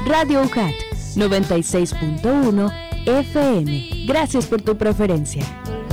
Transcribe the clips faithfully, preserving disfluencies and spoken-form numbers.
Radio U J A T noventa y seis punto uno F M. Gracias por tu preferencia.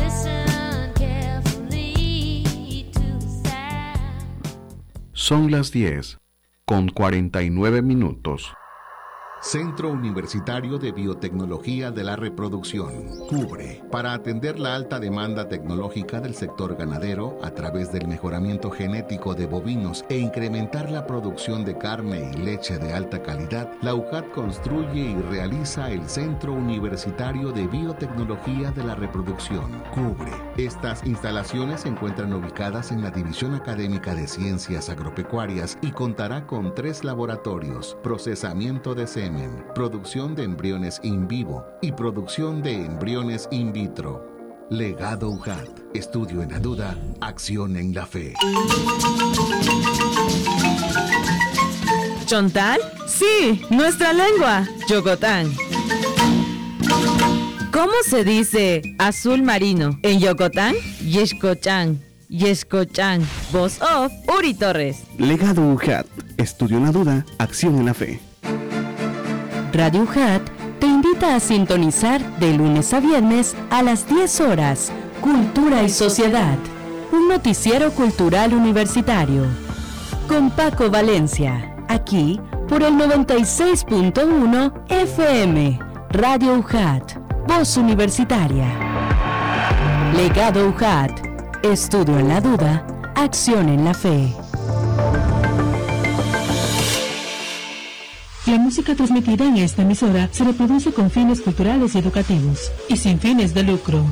Son las diez con cuarenta y nueve minutos. Centro Universitario de Biotecnología de la Reproducción, CUBRE, para atender la alta demanda tecnológica del sector ganadero a través del mejoramiento genético de bovinos e incrementar la producción de carne y leche de alta calidad. La U J A T construye y realiza el Centro Universitario de Biotecnología de la Reproducción, CUBRE. Estas instalaciones se encuentran ubicadas en la División Académica de Ciencias Agropecuarias y contará con tres laboratorios: procesamiento de semen, producción de embriones in vivo y producción de embriones in vitro. Legado U J A T. Estudio en la duda, acción en la fe. ¿Chontal? Sí, nuestra lengua, Yocotán. ¿Cómo se dice azul marino en Yocotán? Yescochan, Yescochan. Voz off, Uri Torres. Legado U J A T. Estudio en la duda, acción en la fe. Radio U J A T te invita a sintonizar de lunes a viernes a las diez horas Cultura y Sociedad, un noticiero cultural universitario. Con Paco Valencia, aquí por el noventa y seis punto uno F M, Radio U J A T, voz universitaria. Legado U J A T, estudio en la duda, acción en la fe. La música transmitida en esta emisora se reproduce con fines culturales y educativos y sin fines de lucro.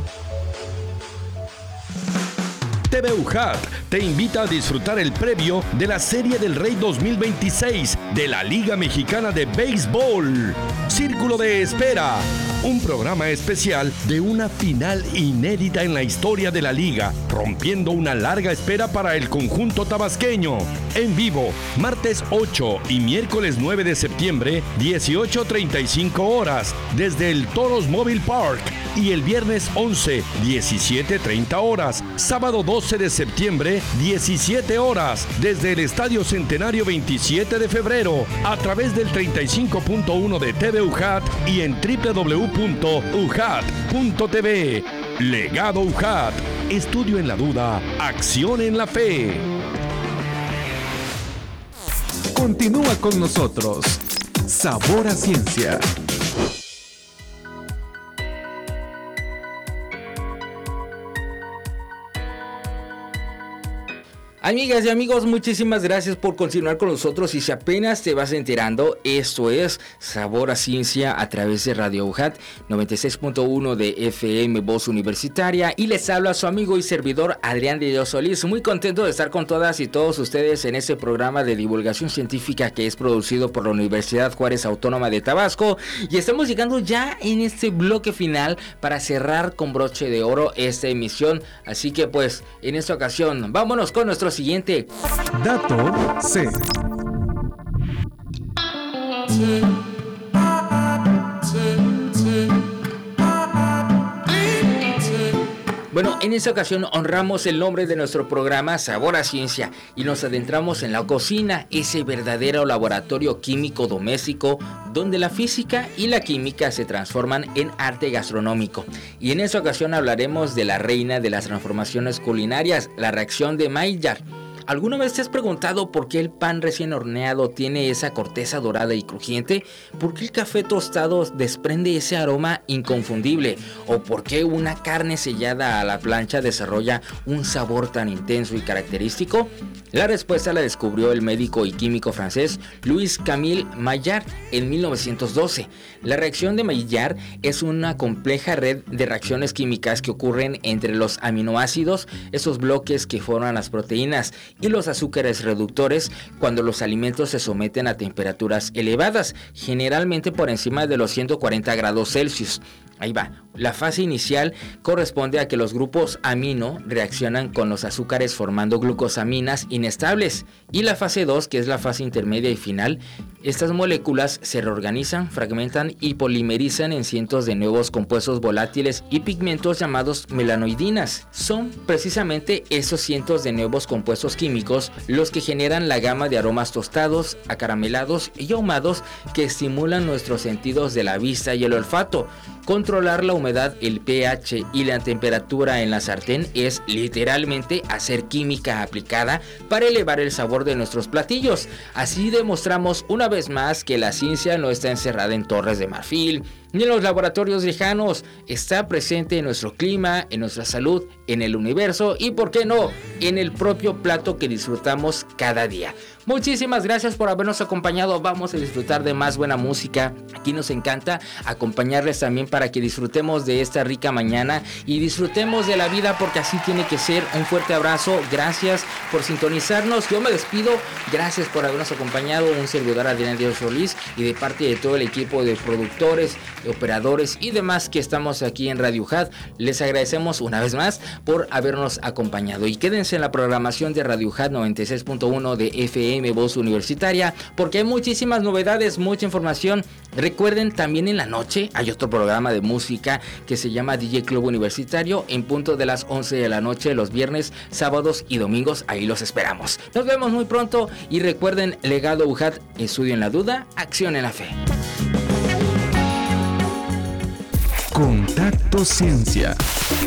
T V U J A T te invita a disfrutar el previo de la Serie del Rey dos mil veintiséis de la Liga Mexicana de Béisbol. Círculo de Espera, un programa especial de una final inédita en la historia de la liga, rompiendo una larga espera para el conjunto tabasqueño. En vivo, martes ocho y miércoles nueve de septiembre, dieciocho treinta y cinco horas, desde el Toros Mobile Park, y el viernes once, diecisiete treinta horas, sábado doce de septiembre, diecisiete horas, desde el Estadio Centenario veintisiete de febrero, a través del treinta y cinco punto uno de T V U J A T y en doble u doble u doble u punto u j a t punto t v. Legado U J A T, estudio en la duda, acción en la fe. Continúa con nosotros. Sabor a Ciencia. Amigas y amigos, muchísimas gracias por continuar con nosotros. Y si apenas te vas enterando, esto es Sabor a Ciencia a través de Radio U J A T noventa y seis punto uno de F M, voz universitaria. Y les habla su amigo y servidor Adrián de Dios Solís. Muy contento de estar con todas y todos ustedes en este programa de divulgación científica que es producido por la Universidad Juárez Autónoma de Tabasco. Y estamos llegando ya en este bloque final para cerrar con broche de oro esta emisión. Así que pues, en esta ocasión, vámonos con nuestro siguiente Dato C. Bueno, en esta ocasión honramos el nombre de nuestro programa Sabor a Ciencia y nos adentramos en la cocina, ese verdadero laboratorio químico doméstico donde la física y la química se transforman en arte gastronómico. Y en esta ocasión hablaremos de la reina de las transformaciones culinarias, la reacción de Maillard. ¿Alguna vez te has preguntado por qué el pan recién horneado tiene esa corteza dorada y crujiente? ¿Por qué el café tostado desprende ese aroma inconfundible? ¿O por qué una carne sellada a la plancha desarrolla un sabor tan intenso y característico? La respuesta la descubrió el médico y químico francés Louis Camille Maillard en mil novecientos doce. La reacción de Maillard es una compleja red de reacciones químicas que ocurren entre los aminoácidos, esos bloques que forman las proteínas, y los azúcares reductores cuando los alimentos se someten a temperaturas elevadas, generalmente por encima de los ciento cuarenta grados Celsius. Ahí va. La fase inicial corresponde a que los grupos amino reaccionan con los azúcares formando glucosaminas inestables. Y la fase dos, que es la fase intermedia y final, estas moléculas se reorganizan, fragmentan y polimerizan en cientos de nuevos compuestos volátiles y pigmentos llamados melanoidinas. Son precisamente esos cientos de nuevos compuestos químicos los que generan la gama de aromas tostados, acaramelados y ahumados que estimulan nuestros sentidos de la vista y el olfato. Controlar la humedad, el pH y la temperatura en la sartén es literalmente hacer química aplicada para elevar el sabor de nuestros platillos. Así demostramos una vez más que la ciencia no está encerrada en torres de marfil ni en los laboratorios lejanos, está presente en nuestro clima, en nuestra salud, en el universo y, ¿por qué no?, en el propio plato que disfrutamos cada día. Muchísimas gracias por habernos acompañado. Vamos a disfrutar de más buena música. Aquí nos encanta acompañarles también para que disfrutemos de esta rica mañana y disfrutemos de la vida, porque así tiene que ser. Un fuerte abrazo. Gracias por sintonizarnos. Yo me despido. Gracias por habernos acompañado. Un servidor, Adrián Díaz Solís, y de parte de todo el equipo de productores, de operadores y demás que estamos aquí en Radio Hat, les agradecemos una vez más por habernos acompañado. Y quédense en la programación de Radio Hat noventa y seis punto uno de F M Voz Universitaria, porque hay muchísimas novedades, mucha información. Recuerden, también en la noche hay otro programa de música que se llama D J Club Universitario, en punto de las once de la noche los viernes, sábados y domingos. Ahí los esperamos. Nos vemos muy pronto y recuerden, Legado U J A T, estudio en la duda, acción en la fe. Contacto Ciencia.